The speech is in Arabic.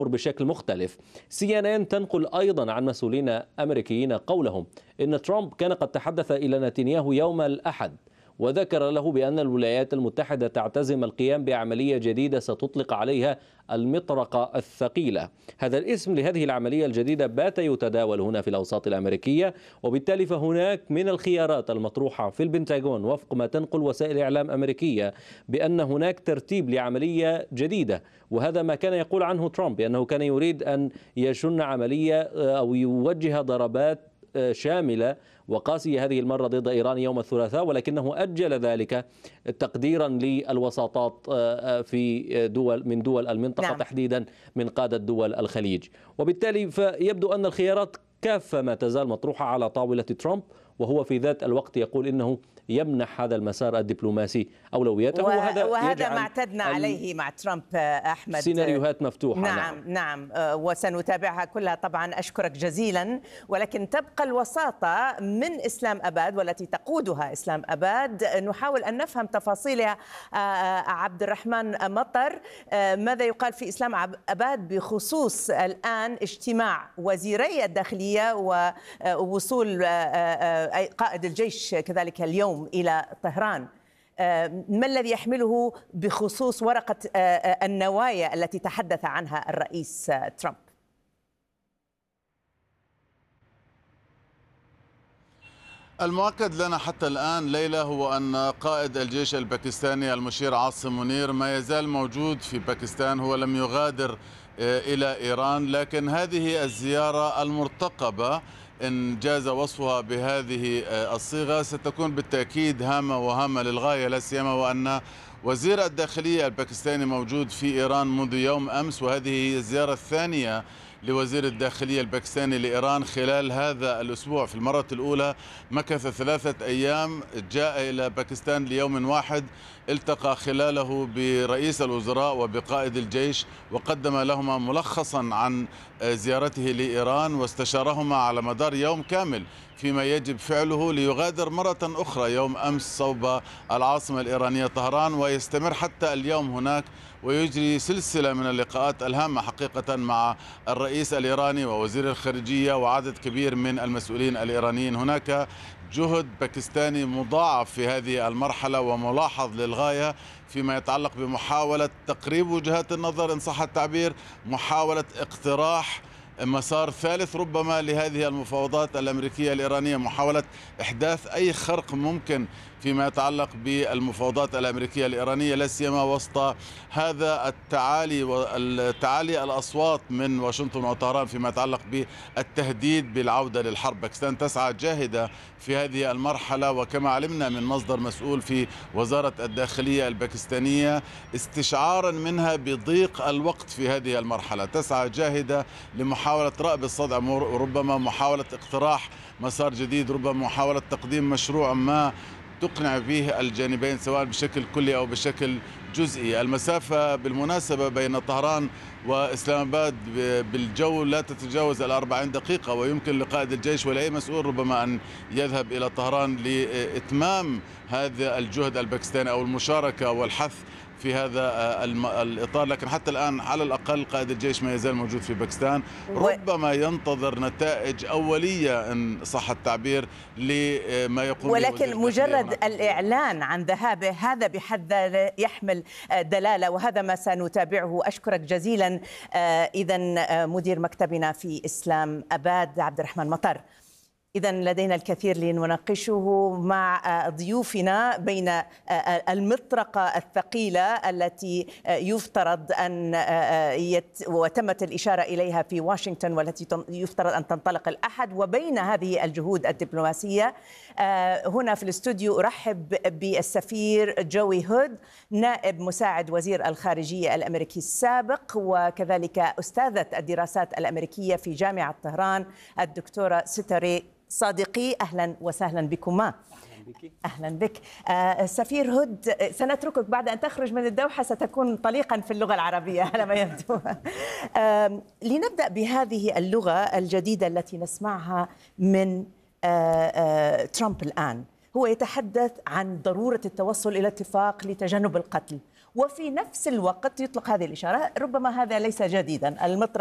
بشكل مختلف. CNN تنقل أيضا عن مسؤولين أمريكيين قولهم إن ترامب كان قد تحدث إلى نتنياهو يوم الأحد وذكر له بأن الولايات المتحدة تعتزم القيام بعملية جديدة ستطلق عليها المطرقة الثقيلة. هذا الاسم لهذه العملية الجديدة بات يتداول هنا في الأوساط الأمريكية، وبالتالي فهناك من الخيارات المطروحة في البنتاغون وفق ما تنقل وسائل إعلام أمريكية بأن هناك ترتيب لعملية جديدة، وهذا ما كان يقول عنه ترامب بأنه كان يريد أن يشن عملية أو يوجه ضربات شاملة وقاسية هذه المرة ضد إيران يوم الثلاثاء، ولكنه أجل ذلك تقديرا للوساطات في من دول المنطقة. نعم. تحديدا من قادة دول الخليج، وبالتالي فيبدو أن الخيارات كافة ما تزال مطروحة على طاولة ترامب، وهو في ذات الوقت يقول إنه يمنح هذا المسار الدبلوماسي أولويته، وهذا ما اعتدنا عليه مع ترامب أحمد. سيناريوهات مفتوحة. نعم وسنتابعها كلها طبعا. أشكرك جزيلا. ولكن تبقى الوساطة من إسلام أباد والتي تقودها إسلام أباد، نحاول أن نفهم تفاصيلها. عبد الرحمن مطر، ماذا يقال في إسلام أباد بخصوص الآن اجتماع وزيري الداخلية ووصول قائد الجيش كذلك اليوم إلى طهران؟ ما الذي يحمله بخصوص ورقة النوايا التي تحدث عنها الرئيس ترامب؟ المؤكد لنا حتى الآن ليلى هو أن قائد الجيش الباكستاني المشير عاصم منير ما يزال موجود في باكستان، هو لم يغادر إلى إيران، لكن هذه الزيارة المرتقبة إن جاز وصفها بهذه الصيغة ستكون بالتأكيد هامة وهامة للغاية، لا سيما وأن وزير الداخلية الباكستاني موجود في إيران منذ يوم أمس، وهذه هي الزيارة الثانية لوزير الداخلية الباكستاني لإيران خلال هذا الأسبوع. في المرة الأولى مكث 3 أيام، جاء إلى باكستان ليوم واحد، التقى خلاله برئيس الوزراء وبقائد الجيش وقدم لهما ملخصا عن زيارته لإيران واستشارهما على مدار يوم كامل فيما يجب فعله ليغادر مرة أخرى يوم أمس صوب العاصمة الإيرانية طهران، ويستمر حتى اليوم هناك ويجري سلسلة من اللقاءات الهامة حقيقة مع الرئيس الإيراني ووزير الخارجية وعدد كبير من المسؤولين الإيرانيين. هناك جهد باكستاني مضاعف في هذه المرحلة وملاحظ للغاية فيما يتعلق بمحاولة تقريب وجهات النظر إن صح التعبير، محاولة اقتراح مسار ثالث ربما لهذه المفاوضات الأمريكية الإيرانية، محاولة إحداث أي خرق ممكن فيما يتعلق بالمفاوضات الأمريكية الإيرانية، لا سيما وسط هذا التعالي الأصوات من واشنطن وطهران فيما يتعلق بالتهديد بالعودة للحرب. باكستان تسعى جاهدة في هذه المرحلة، وكما علمنا من مصدر مسؤول في وزارة الداخلية الباكستانية استشعارا منها بضيق الوقت في هذه المرحلة، تسعى جاهدة لمحاولة رأب الصدع، ربما محاولة اقتراح مسار جديد، ربما محاولة تقديم مشروع ما تقنع به الجانبين سواء بشكل كلي أو بشكل جزئي. المسافة بالمناسبة بين طهران وإسلام آباد بالجو لا تتجاوز 40 دقيقة، ويمكن لقائد الجيش ولا أي مسؤول ربما أن يذهب إلى طهران لإتمام هذا الجهد الباكستاني أو المشاركة والحث في هذا الإطار. لكن حتى الآن على الأقل قائد الجيش ما يزال موجود في باكستان، ربما ينتظر نتائج أولية إن صح التعبير لما يقوم، ولكن مجرد الإعلان عن ذهابه هذا بحد يحمل دلالة، وهذا ما سنتابعه. أشكرك جزيلا. إذن مدير مكتبنا في إسلام أباد عبد الرحمن مطر. إذن لدينا الكثير لنناقشه مع ضيوفنا بين المطرقة الثقيلة التي يفترض أن وتمت الإشارة إليها في واشنطن والتي يفترض أن تنطلق الأحد، وبين هذه الجهود الدبلوماسية. هنا في الاستوديو أرحب بالسفير جوي هود، نائب مساعد وزير الخارجية الأمريكي السابق، وكذلك أستاذة الدراسات الأمريكية في جامعة طهران الدكتورة ستري صادقي. أهلا وسهلا بكما. أهلا بك. سفير هود، سنتركك بعد أن تخرج من الدوحة، ستكون طليقا في اللغة العربية على ما يبدو. لنبدأ بهذه اللغة الجديدة التي نسمعها من ترامب الآن. هو يتحدث عن ضرورة التوصل إلى اتفاق لتجنب القتل، وفي نفس الوقت يطلق هذه الإشارة. ربما هذا ليس جديدا. المطرح